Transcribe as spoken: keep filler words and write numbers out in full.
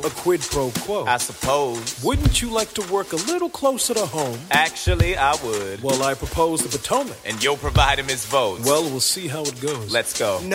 A quid pro quo. I suppose. Wouldn't you like to work a little closer to home? Actually, I would. Well, I propose the Potomac. And you'll provide him his votes. Well, we'll see how it goes. Let's go. No.